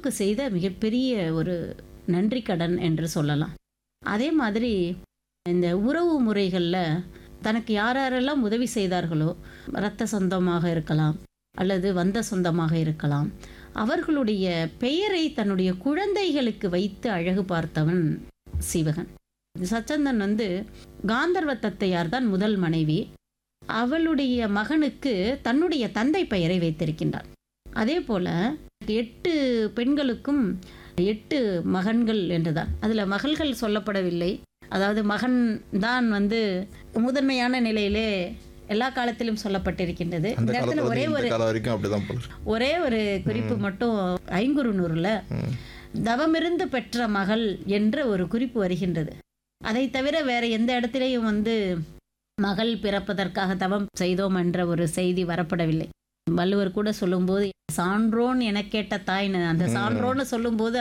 உறவுக்கு செய்த மிகப்பெரிய ஒரு நன்றி கடன் என்று சொல்லலாம். அதே மாதிரி இந்த உறவு முறைகளில் தனக்கு யார் யாரெல்லாம் உதவி செய்தார்களோ, இரத்த சொந்தமாக இருக்கலாம் அல்லது வந்த சொந்தமாக இருக்கலாம், அவர்களுடைய பெயரை தன்னுடைய குழந்தைகளுக்கு வைத்து அழகு பார்த்தவன் சீவகன். சச்சந்தன் காந்தர்வ தத்தையார் தான் முதல் மனைவி. அவளுடைய மகனுக்கு தன்னுடைய தந்தை பெயரை வைத்திருக்கின்றார். அதே போல 8 பெண்களுக்கும் 8 மகன்கள் என்றுதான். அதில் மகள்கள் சொல்லப்படவில்லை. அதாவது மகன் தான் முதன்மையான நிலையிலே எல்லா காலத்திலும் சொல்லப்பட்டிருக்கின்றது. இந்த இடத்துல ஒரே ஒரு குறிப்பு மட்டும் ஐங்குறுநூறுல தவமிருந்து பெற்ற மகள் என்ற ஒரு குறிப்பு வருகின்றது. அதை தவிர வேற எந்த இடத்திலையும் மகள் பிறப்பதற்காக தவம் செய்தோம் என்ற ஒரு செய்தி வரப்படவில்லை. வள்ளுவர் கூட சொல்லும்போது சான்றோன் என கேட்ட தாய்னு, அந்த சான்றோன்னு சொல்லும்போது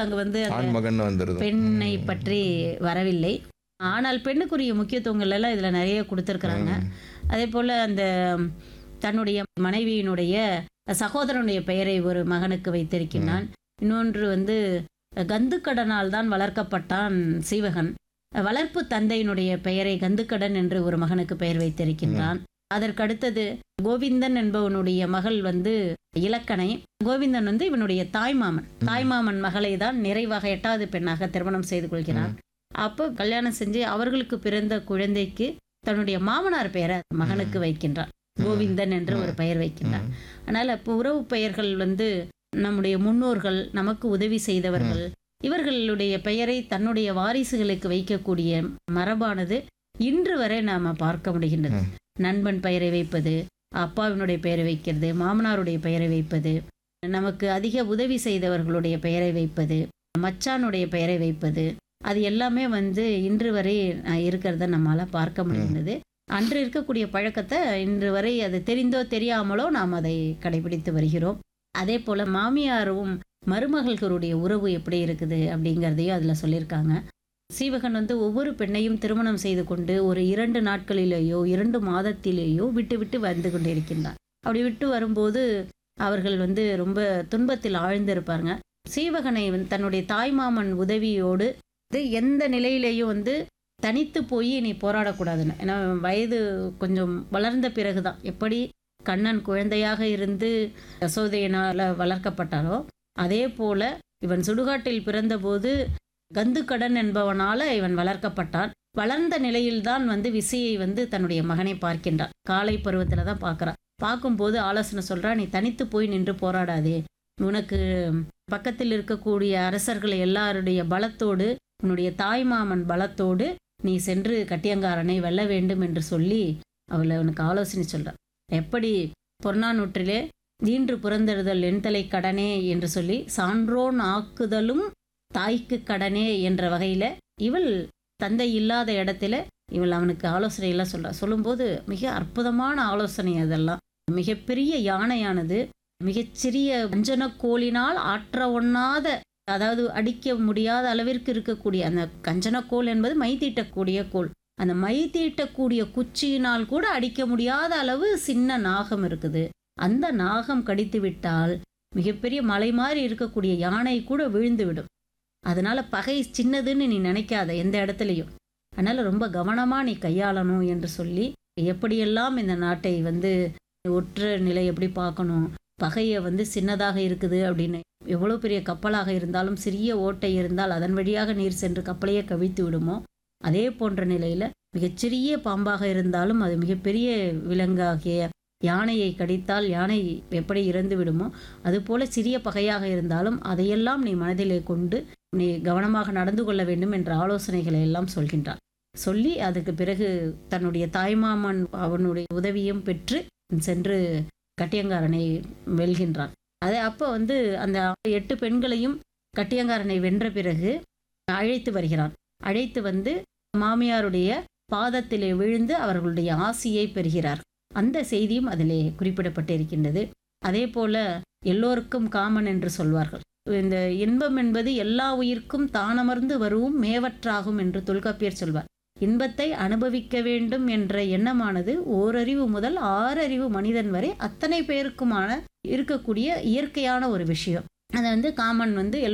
அங்க பெண்ணை பற்றி வரவில்லை. ஆனால் பெண்ணுக்குரிய முக்கியத்துவங்கள் எல்லாம் இதுல நிறைய கொடுத்துருக்குறாங்க. அதே போல அந்த தன்னுடைய மனைவியினுடைய சகோதரனுடைய பெயரை ஒரு மகனுக்கு வைத்திருக்கின்றான். இன்னொன்று கந்துக்கடனால் தான் வளர்க்கப்பட்டான் சீவகன். வளர்ப்பு தந்தையினுடைய பெயரை கந்துக்கடன் என்று ஒரு மகனுக்கு பெயர் வைத்திருக்கின்றான். அதற்கடுத்தது கோவிந்தன் என்பவனுடைய மகள் இலக்கணை. கோவிந்தன் இவனுடைய தாய்மாமன் மகளை தான் நிறைவாக 8வது பெண்ணாக திருமணம் செய்து கொள்கிறான். அப்போ கல்யாணம் செஞ்சு அவர்களுக்கு பிறந்த குழந்தைக்கு தன்னுடைய மாமனார் பெயரை மகனுக்கு வைக்கின்றான். கோவிந்தன் என்று ஒரு பெயர் வைக்கின்றான். அதனால இப்போ உறவு பெயர்கள் நம்முடைய முன்னோர்கள், நமக்கு உதவி செய்தவர்கள், இவர்களுடைய பெயரை தன்னுடைய வாரிசுகளுக்கு வைக்கக்கூடிய மரபானது இன்று வரை நாம பார்க்க முடிகின்றது. நண்பன் பெயரை வைப்பது, அப்பாவினுடைய பெயரை வைக்கிறது, மாமனாருடைய பெயரை வைப்பது, நமக்கு அதிக உதவி செய்தவர்களுடைய பெயரை வைப்பது, மச்சானுடைய பெயரை வைப்பது, அது எல்லாமே இன்று வரை இருக்கிறத நம்மளால பார்க்க முடிகின்றது. அன்று இருக்கக்கூடிய பழக்கத்தை இன்று வரை அது தெரிந்தோ தெரியாமலோ நாம் அதை கடைபிடித்து வருகிறோம். அதே போல மாமியாரும் மருமகள்களுடைய உறவு எப்படி இருக்குது அப்படிங்கிறதையும் அதில் சொல்லியிருக்காங்க. சீவகன் ஒவ்வொரு பெண்ணையும் திருமணம் செய்து கொண்டு ஒரு 2 நாட்களிலேயோ 2 மாதத்திலேயோ விட்டு விட்டு வந்து கொண்டிருக்கின்றார். அப்படி விட்டு வரும்போது அவர்கள் ரொம்ப துன்பத்தில் ஆழ்ந்திருப்பாங்க. சீவகனை தன்னுடைய தாய்மாமன் உதவியோடு எந்த நிலையிலேயும் தனித்து போய் நீ போராடக்கூடாதுன்னு, ஏன்னா வயது கொஞ்சம் வளர்ந்த பிறகுதான், எப்படி கண்ணன் குழந்தையாக இருந்து யசோதையினால் வளர்க்கப்பட்டாரோ அதே போல இவன் சுடுகாட்டில் பிறந்தபோது கந்துக்கடன் என்பவனால இவன் வளர்க்கப்பட்டான். வளர்ந்த நிலையில்தான் விசையை தன்னுடைய மகனை பார்க்கின்றான். காலை பருவத்தில் தான் பார்க்குறான். பார்க்கும்போது ஆலோசனை சொல்றா, நீ தனித்து போய் நின்று போராடாதே, உனக்கு பக்கத்தில் இருக்கக்கூடிய அரசர்கள் எல்லாருடைய பலத்தோடு, உன்னுடைய தாய்மாமன் பலத்தோடு நீ சென்று கட்டியங்காரனை வெல்ல வேண்டும் என்று சொல்லி அவளை உனக்கு ஆலோசனை சொல்றான். எப்படி பொன்னானூற்றிலே ஈன்று புறந்தெழுதல் எண்தலை கடனே என்று சொல்லி சான்றோன் ஆக்குதலும் தாய்க்கு கடனே என்ற வகையில இவள் தந்தை இல்லாத இடத்துல இவள் அவனுக்கு ஆலோசனை எல்லாம் சொல்லும்போது மிக அற்புதமான ஆலோசனை. அதெல்லாம் மிகப்பெரிய யானையானது மிகச்சிறிய அஞ்சன கோலினால் ஆற்ற ஒண்ணாத, அதாவது அடிக்க முடியாத அளவிற்கு இருக்கக்கூடிய அந்த கஞ்சனக்கோல் என்பது மை தீட்டக்கூடிய கோல். அந்த மை தீட்டக்கூடிய குச்சியினால் கூட அடிக்க முடியாத அளவு சின்ன நாகம் இருக்குது. அந்த நாகம் கடித்து விட்டால் மிகப்பெரிய மலை மாதிரி இருக்கக்கூடிய யானை கூட விழுந்து விடும். அதனால பகை சின்னதுன்னு நீ நினைக்காத எந்த இடத்துலையும். அதனால ரொம்ப கவனமா நீ கையாளணும் என்று சொல்லி எப்படியெல்லாம் இந்த நாட்டை ஒற்ற நிலை எப்படி பார்க்கணும், பகையை சின்னதாக இருக்குது அப்படின்னு, எவ்வளோ பெரிய கப்பலாக இருந்தாலும் சிறிய ஓட்டை இருந்தால் அதன் வழியாக நீர் சென்று கப்பலையே கவிழ்த்து விடுமோ, அதே போன்ற நிலையில மிகச்சிறிய பாம்பாக இருந்தாலும் அது மிகப்பெரிய விலங்காகிய யானையை கடித்தால் யானை எப்படி இறந்து விடுமோ அதுபோல சிறிய பகையாக இருந்தாலும் அதையெல்லாம் நீ மனதிலே கொண்டு நீ கவனமாக நடந்து கொள்ள வேண்டும் என்ற ஆலோசனைகளை எல்லாம் சொல்கின்றார். சொல்லி அதுக்கு பிறகு தன்னுடைய தாய்மாமன் அவனுடைய உதவியும் பெற்று சென்று கட்டியங்காரனை வெல்கின்றான். அது அப்போ அந்த 8 பெண்களையும் கட்டியங்காரனை வென்ற பிறகு அழைத்து வருகிறான். அழைத்து மாமியாருடைய பாதத்திலே விழுந்து அவர்களுடைய ஆசியை பெறுகிறார். அந்த செய்தியும் அதிலே குறிப்பிடப்பட்டிருக்கின்றது. அதே போல எல்லோருக்கும் காமன் என்று சொல்வார்கள். இந்த இன்பம் என்பது எல்லா உயிர்க்கும் தானமர்ந்து வருவும் மேவற்றாகும் என்று தொல்காப்பியர் சொல்வார். இன்பத்தை அனுபவிக்க வேண்டும் என்ற எண்ணமானது ஓரறிவு முதல் 6 அறிவு மனிதன் வரை அத்தனை பேருக்குமான இருக்கக்கூடிய இயற்கையான ஒரு விஷயம். அது காமன்